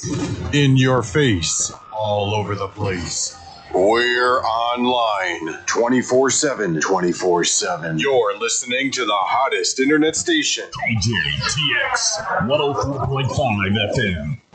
In your face, all over the place. We're online 24/7. 24/7. You're listening to the hottest internet station. KJTX 104.5 FM.